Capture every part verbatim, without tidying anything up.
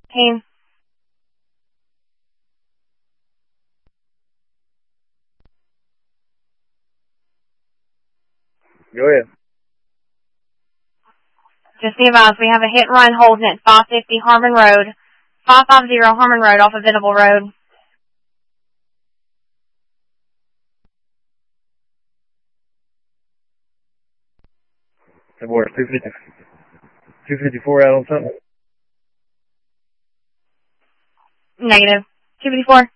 Team. Go ahead. Just be advised, we have a hit and run holding at five fifty Harmon Road, five fifty Harmon Road off of Venable Road. And we're two fifty, two fifty-four out on something? Negative. two fifty-four.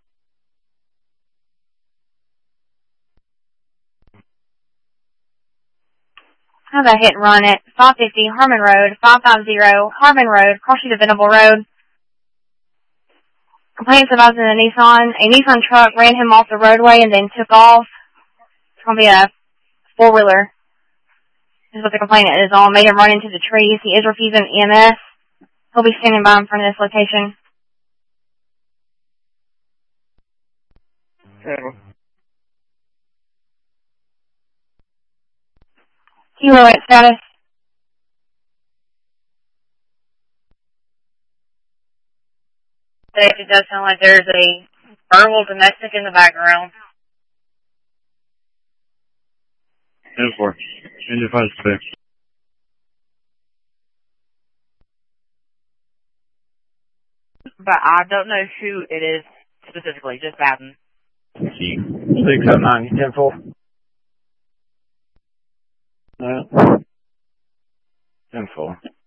Have a hit and run at five fifty Harmon Road, five fifty Harmon Road, crossing to Venable Road. Complaints about in a Nissan. A Nissan truck ran him off the roadway and then took off. It's going to be a four-wheeler. This is what the complaint is on. Made him run into the trees. He is refusing E M S. He'll be standing by in front of this location. Yeah. Kilo at status. It does sound like there's a verbal domestic in the background. ten four. Engine five six. But I don't know who it is specifically, just Baden. six oh nine, ten four. Uh, ten four.